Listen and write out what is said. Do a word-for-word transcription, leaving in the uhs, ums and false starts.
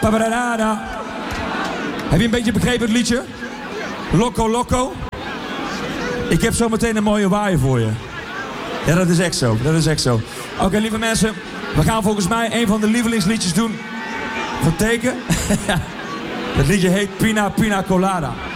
Tabarada. Heb je een beetje begrepen het liedje? Loco Loco. Ik heb zo meteen een mooie waaier voor je. Ja, dat is echt zo. Dat is echt zo. Oké, okay, lieve mensen. We gaan volgens mij een van de lievelingsliedjes doen van Teken. Dat liedje heet Pina Pina Colada.